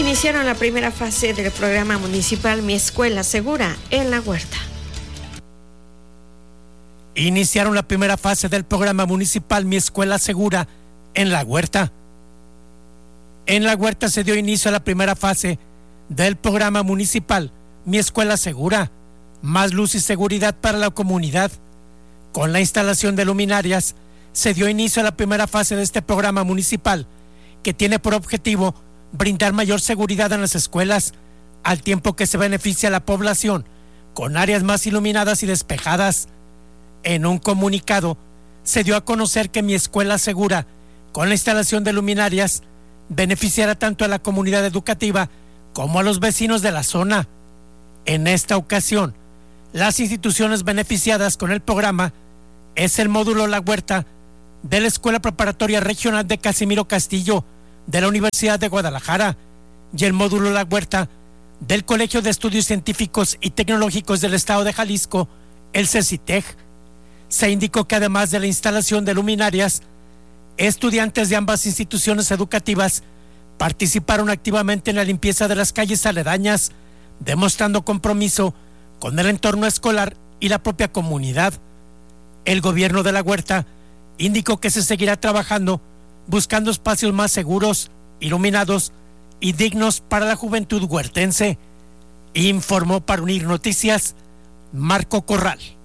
Iniciaron la primera fase del programa municipal Mi Escuela Segura en La Huerta. Iniciaron la primera fase del programa municipal Mi Escuela Segura en La Huerta. En La Huerta se dio inicio a la primera fase del programa municipal Mi Escuela Segura, más luz y seguridad para la comunidad. Con la instalación de luminarias, se dio inicio a la primera fase de este programa municipal, que tiene por objetivo brindar mayor seguridad en las escuelas, al tiempo que se beneficia a la población con áreas más iluminadas y despejadas. En un comunicado, se dio a conocer que Mi Escuela Segura, con la instalación de luminarias, beneficiará tanto a la comunidad educativa como a los vecinos de la zona. En esta ocasión, las instituciones beneficiadas con el programa es el módulo La Huerta de la Escuela Preparatoria Regional de Casimiro Castillo de la Universidad de Guadalajara y el módulo La Huerta del Colegio de Estudios Científicos y Tecnológicos del Estado de Jalisco, el CECITEC. Se indicó que además de la instalación de luminarias, estudiantes de ambas instituciones educativas participaron activamente en la limpieza de las calles aledañas, demostrando compromiso con el entorno escolar y la propia comunidad. El gobierno de La Huerta indicó que se seguirá trabajando buscando espacios más seguros, iluminados y dignos para la juventud huertense. Informó para Unir Noticias Marco Corral.